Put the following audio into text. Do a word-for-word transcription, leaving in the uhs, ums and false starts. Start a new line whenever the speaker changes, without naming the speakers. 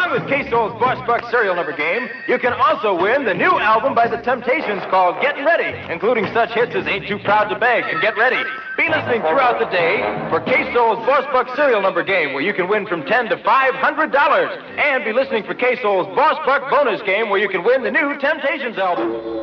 along with K-Soul's Boss Buck serial number game, you can also win the new album by The Temptations called Getting Ready, including such hits as Ain't Too Proud to Beg and Get Ready. Be listening throughout the day for K-Soul's Boss Buck serial number game, where you can win from ten to five hundred dollars. And be listening for K-Soul's Boss Buck bonus game, where you can win the new Temptations album.